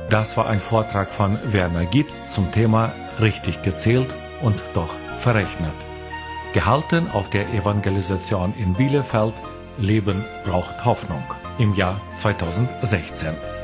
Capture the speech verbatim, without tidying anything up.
Das war ein Vortrag von Werner Gitt zum Thema Richtig gezählt und doch verrechnet. Gehalten auf der Evangelisation in Bielefeld, Leben braucht Hoffnung im Jahr zweitausendsechzehn.